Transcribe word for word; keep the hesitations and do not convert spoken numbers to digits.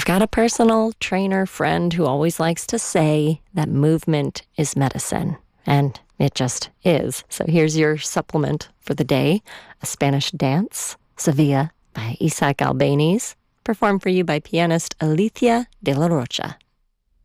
got a personal trainer friend who always likes to say that movement is medicine, and it just is. So here's your supplement for the day: a Spanish dance, Sevilla by Isaac Albéniz, performed for you by pianist Alicia de la Rocha.